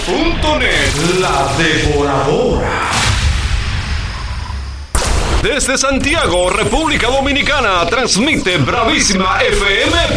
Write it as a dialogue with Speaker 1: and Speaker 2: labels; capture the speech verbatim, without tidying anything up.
Speaker 1: punto net. La Devoradora. Desde Santiago, República Dominicana, transmite Bravísima F M